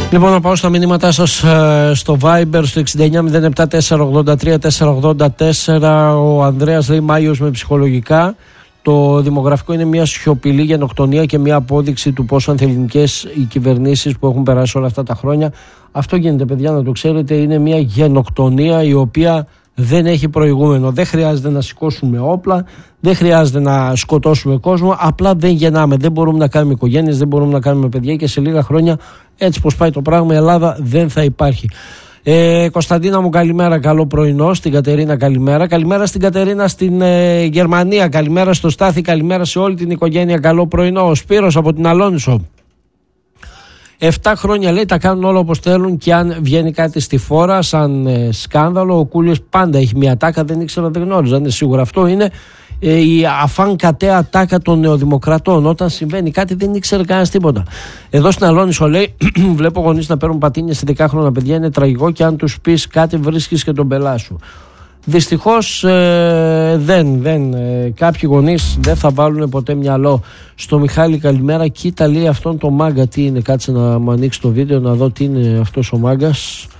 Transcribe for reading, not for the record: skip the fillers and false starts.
Λοιπόν, να πάω στα μηνύματά σας στο Viber στο 6907-483-484. Ο Ανδρέας λέει Μάιος με ψυχολογικά. Το δημογραφικό είναι μια σιωπηλή γενοκτονία και μια απόδειξη του πόσο ανθελληνικές οι κυβερνήσεις που έχουν περάσει όλα αυτά τα χρόνια. Αυτό γίνεται, παιδιά, να το ξέρετε. Είναι μια γενοκτονία η οποία δεν έχει προηγούμενο. Δεν χρειάζεται να σηκώσουμε όπλα, δεν χρειάζεται να σκοτώσουμε κόσμο. Απλά δεν γεννάμε. Δεν μπορούμε να κάνουμε οικογένειες, δεν μπορούμε να κάνουμε παιδιά και σε λίγα χρόνια, έτσι πως πάει το πράγμα, η Ελλάδα δεν θα υπάρχει. Κωνσταντίνα μου, καλημέρα, καλό πρωινό. Στην Κατερίνα, καλημέρα. Καλημέρα στην Κατερίνα στην Γερμανία. Καλημέρα στο Στάθη, καλημέρα σε όλη την οικογένεια. Καλό πρωινό. Ο Σπύρος από την Αλόνισο. 7 χρόνια λέει τα κάνουν όλα όπως θέλουν και αν βγαίνει κάτι στη φόρα σαν σκάνδαλο, ο Κούλιος πάντα έχει μια τάκα, δεν ήξερα, δεν γνώριζα, είναι σίγουρα. Αυτό είναι η αφάν κατέα τάκα των νεοδημοκρατών. Όταν συμβαίνει κάτι δεν ήξερε κανένας τίποτα. Εδώ στην Αλόνισο λέει βλέπω γονείς να παίρνουν πατίνια σε 10χρονα παιδιά, είναι τραγικό και αν τους πεις κάτι βρίσκεις και τον πελά σου. Δυστυχώς κάποιοι γονείς δεν θα βάλουν ποτέ μυαλό. Στο Μιχάλη καλημέρα, κοίτα λέει αυτόν το μάγκα τι είναι, κάτσε να μου ανοίξει το βίντεο να δω τι είναι αυτός ο μάγκας.